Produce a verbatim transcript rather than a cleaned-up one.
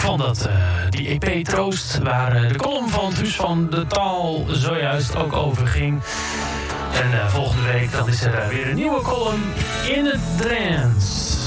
van dat, uh, die E P Troost, waar uh, de column van Thuis van de Taal zojuist ook over ging. En uh, volgende week dan is er uh, weer een nieuwe column in het Drents.